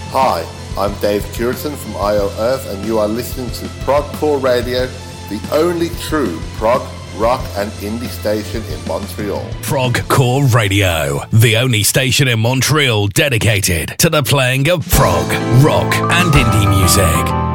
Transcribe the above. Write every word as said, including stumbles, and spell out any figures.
Hi, I'm Dave Curitan from I O Earth, and you are listening to Progcore Radio, the only true prog, rock and indie station in Montreal. Progcore Radio, the only station in Montreal dedicated to the playing of prog, rock and indie music.